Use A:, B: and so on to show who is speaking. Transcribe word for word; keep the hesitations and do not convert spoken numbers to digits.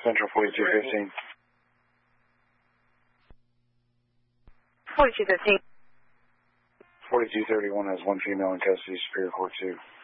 A: Central forty-two fifteen.
B: forty-two fifteen.
A: forty-two thirty-one has one female in custody, Superior Court two.